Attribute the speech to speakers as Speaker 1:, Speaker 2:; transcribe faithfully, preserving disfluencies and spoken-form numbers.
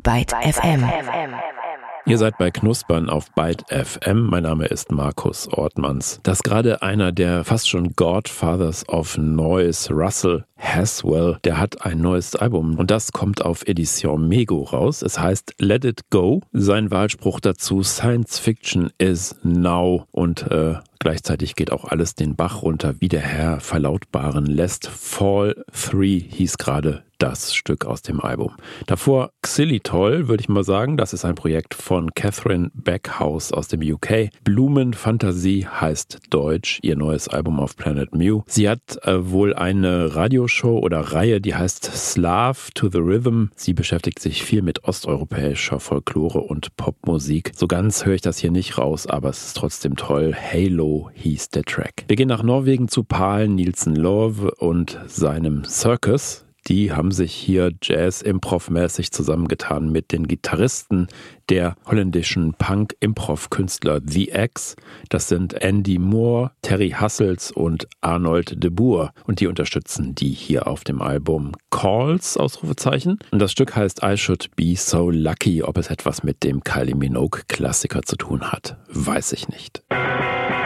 Speaker 1: Byte F M.
Speaker 2: Ihr seid bei Knuspern auf Byte F M. Mein Name ist Markus Ortmanns. Dass gerade einer der fast schon Godfathers of Noise, Russell Haswell, der hat ein neues Album und das kommt auf Edition Mego raus. Es heißt Let It Go. Sein Wahlspruch dazu: Science Fiction is now. Und äh, gleichzeitig geht auch alles den Bach runter, wie der Herr verlautbaren lässt. Fall drei hieß gerade das Stück aus dem Album. Davor Xylitol, würde ich mal sagen. Das ist ein Projekt von Catherine Backhouse aus dem U K. Blumenfantasie heißt Deutsch, ihr neues Album auf Planet Mu. Sie hat äh, wohl eine Radioshow oder Reihe, die heißt Slave to the Rhythm. Sie beschäftigt sich viel mit osteuropäischer Folklore und Popmusik. So ganz höre ich das hier nicht raus, aber es ist trotzdem toll. Halo hieß der Track. Wir gehen nach Norwegen zu Pal Nielsen Love und seinem Circus. Die haben sich hier Jazz-Improv-mäßig zusammengetan mit den Gitarristen der holländischen Punk-Improv-Künstler The X. Das sind Andy Moore, Terry Hassels und Arnold de Boer. Und die unterstützen die hier auf dem Album Calls, Ausrufezeichen. Und das Stück heißt I Should Be So Lucky. Ob es etwas mit dem Kylie Minogue-Klassiker zu tun hat, weiß ich nicht.